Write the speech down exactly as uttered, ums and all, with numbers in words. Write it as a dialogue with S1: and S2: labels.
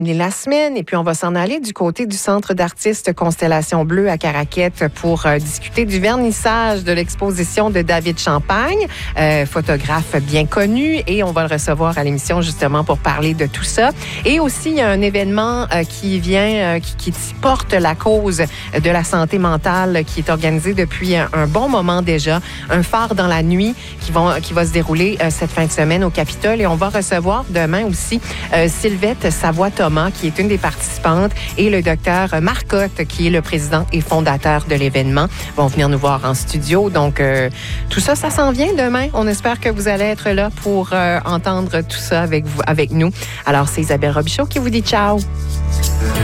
S1: la semaine. Et puis, on va s'en aller du côté du Centre d'artistes Constellation Bleue à Caraquette pour euh, discuter du vernissage de l'exposition de David Champagne, euh, photographe bien connu. Et on va le recevoir à l'émission justement pour parler de tout ça. Et aussi, il y a un événement euh, qui vient, euh, qui, qui porte la cause de la santé mentale qui est organisé depuis un, un bon moment déjà. Un phare dans la nuit qui, vont, qui va se dérouler euh, cette fin de semaine au Capitole. Et on va recevoir demain aussi euh, Sylvette Savoie-Thomas, qui est une des participantes, et le docteur Marcotte, qui est le président et fondateur de l'événement, vont venir nous voir en studio. Donc, euh, tout ça, ça s'en vient demain. On espère que vous allez être là pour euh, entendre tout ça avec vous, avec nous. Alors, c'est Isabelle Robichaud qui vous dit ciao.